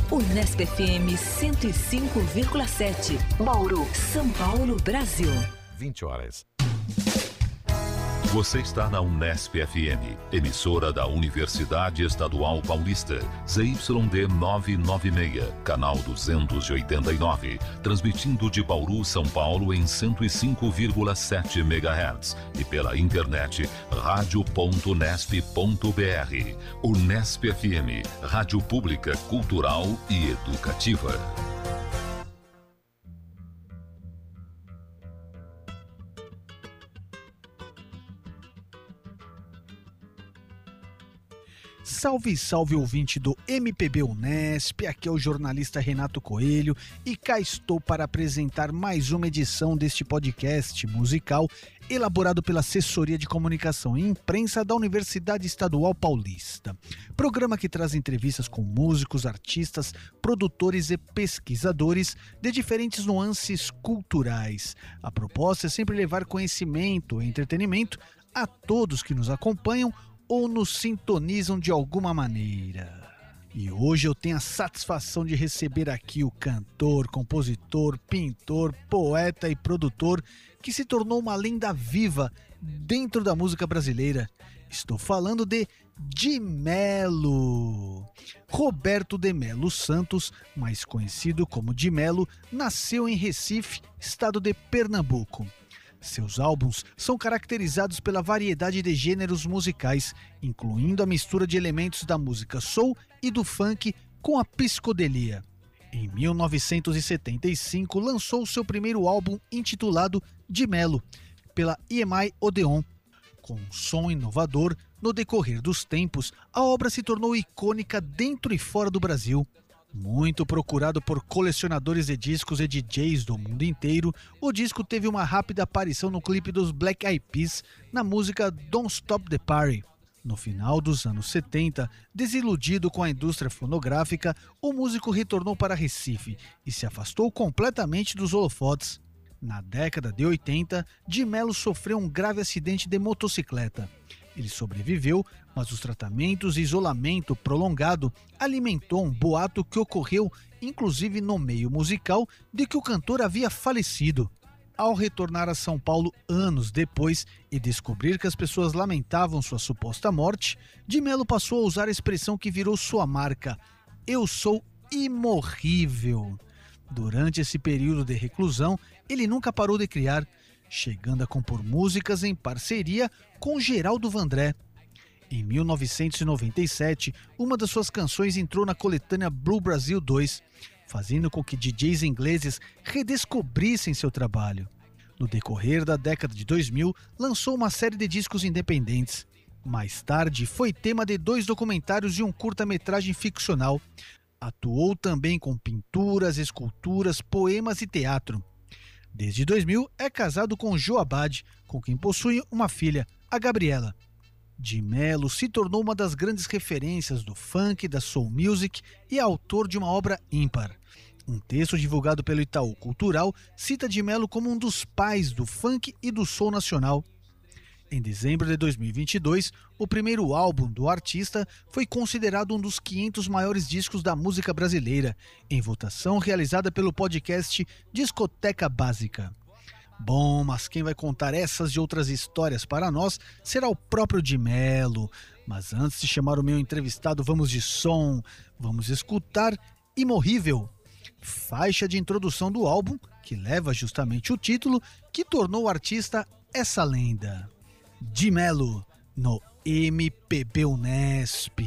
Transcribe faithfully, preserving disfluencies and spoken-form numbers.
Unesp F M cento e cinco vírgula sete. Bauru, São Paulo, Brasil. vinte horas. Você está na Unesp F M, emissora da Universidade Estadual Paulista, Z Y D novecentos e noventa e seis, canal duzentos e oitenta e nove, transmitindo de Bauru, São Paulo em cento e cinco vírgula sete megahertz e pela internet rádio ponto unesp ponto br. Unesp F M, rádio pública, cultural e educativa. Salve, salve ouvinte do M P B Unesp, aqui é o jornalista Renato Coelho e cá estou para apresentar mais uma edição deste podcast musical elaborado pela Assessoria de Comunicação e Imprensa da Universidade Estadual Paulista. Programa que traz entrevistas com músicos, artistas, produtores e pesquisadores de diferentes nuances culturais. A proposta é sempre levar conhecimento e entretenimento a todos que nos acompanham ou nos sintonizam de alguma maneira. E hoje eu tenho a satisfação de receber aqui o cantor, compositor, pintor, poeta e produtor que se tornou uma lenda viva dentro da música brasileira. Estou falando de De Melo. Roberto de Melo Santos, mais conhecido como De Melo, nasceu em Recife, estado de Pernambuco. Seus álbuns são caracterizados pela variedade de gêneros musicais, incluindo a mistura de elementos da música soul e do funk com a psicodelia. Em mil novecentos e setenta e cinco, lançou seu primeiro álbum intitulado De Melo, pela E M I Odeon. Com um som inovador, no decorrer dos tempos, a obra se tornou icônica dentro e fora do Brasil. Muito procurado por colecionadores de discos e D Js do mundo inteiro, o disco teve uma rápida aparição no clipe dos Black Eyed Peas na música Don't Stop the Party. No final dos anos setenta, desiludido com a indústria fonográfica, o músico retornou para Recife e se afastou completamente dos holofotes. Na década de oitenta, De Melo sofreu um grave acidente de motocicleta. Ele sobreviveu, mas os tratamentos e isolamento prolongado alimentou um boato que ocorreu, inclusive no meio musical, de que o cantor havia falecido. Ao retornar a São Paulo anos depois e descobrir que as pessoas lamentavam sua suposta morte, De Melo passou a usar a expressão que virou sua marca: "Eu sou imorrível". Durante esse período de reclusão, ele nunca parou de criar, chegando a compor músicas em parceria com Geraldo Vandré. Em mil novecentos e noventa e sete, uma das suas canções entrou na coletânea Blue Brasil dois, fazendo com que D Js ingleses redescobrissem seu trabalho. No decorrer da década de dois mil, lançou uma série de discos independentes. Mais tarde, foi tema de dois documentários e um curta-metragem ficcional. Atuou também com pinturas, esculturas, poemas e teatro. Desde dois mil, é casado com Jo Abad, com quem possui uma filha, a Gabriela. De Melo se tornou uma das grandes referências do funk, da soul music e autor de uma obra ímpar. Um texto divulgado pelo Itaú Cultural cita De Melo como um dos pais do funk e do soul nacional. Em dezembro de dois mil e vinte e dois, o primeiro álbum do artista foi considerado um dos quinhentos maiores discos da música brasileira, em votação realizada pelo podcast Discoteca Básica. Bom, mas quem vai contar essas e outras histórias para nós será o próprio De Melo. Mas antes de chamar o meu entrevistado, vamos de som, vamos escutar Imorrível, faixa de introdução do álbum, que leva justamente o título que tornou o artista essa lenda. De Melo, no M P B Unesp.